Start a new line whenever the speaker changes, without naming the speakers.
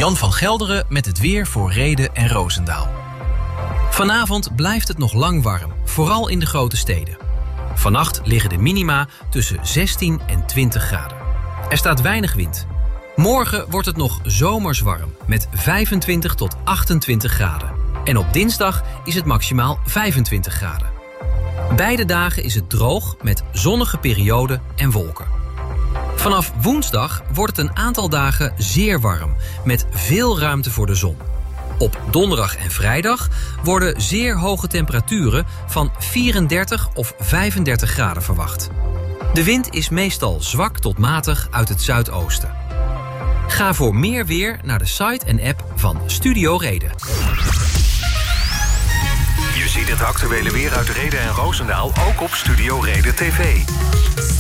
Jan van Gelderen met het weer voor Rheden en Roosendaal. Vanavond blijft het nog lang warm, vooral in de grote steden. Vannacht liggen de minima tussen 16 en 20 graden. Er staat weinig wind. Morgen wordt het nog zomers warm met 25 tot 28 graden. En op dinsdag is het maximaal 25 graden. Beide dagen is het droog met zonnige perioden en wolken. Vanaf woensdag wordt het een aantal dagen zeer warm met veel ruimte voor de zon. Op donderdag en vrijdag worden zeer hoge temperaturen van 34 of 35 graden verwacht. De wind is meestal zwak tot matig uit het zuidoosten. Ga voor meer weer naar de site en app van Studio Reden.
Je ziet het actuele weer uit Rheden en Roosendaal ook op Studio Reden TV.